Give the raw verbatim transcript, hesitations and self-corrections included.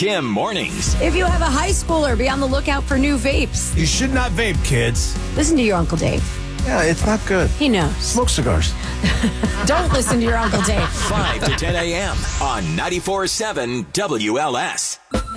Kim mornings. If you have a high schooler, be on the lookout for new vapes. You should not vape, kids. Listen to your Uncle Dave. Yeah, it's not good. He knows. Smoke cigars. Don't listen to your Uncle Dave. five to ten a.m. on ninety-four point seven W L S.